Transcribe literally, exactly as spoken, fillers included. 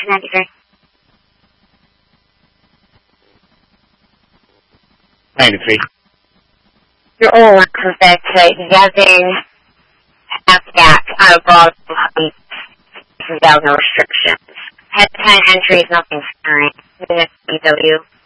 ninety-three. ninety-three. Your oil was back today. Devin F-Gap out of Broadway. Without no restrictions. Head ten entries, nothing stirring. B W.